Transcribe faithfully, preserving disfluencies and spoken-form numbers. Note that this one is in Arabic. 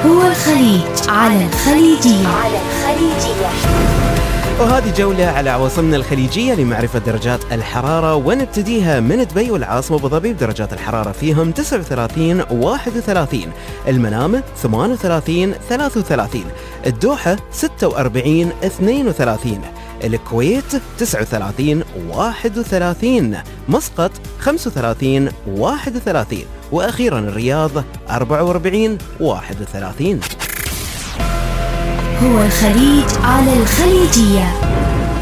هو الخليج على الخليجية. على الخليجية. وهذه جولة على عواصمنا الخليجية لمعرفة درجات الحرارة، ونبتديها من دبي والعاصمة أبو ظبي بدرجات الحرارة فيهم تسعة وثلاثين واحد وثلاثين، المنامة ثمانية وثلاثين ثلاثة وثلاثين، الدوحة ستة وأربعين اثنين وثلاثين، الكويت تسعة وثلاثين واحد وثلاثين، مسقط خمسة وثلاثين واحد وثلاثين، وأخيرا الرياض أربعة وأربعين واحد وثلاثين. هو الخليج على الخليجية.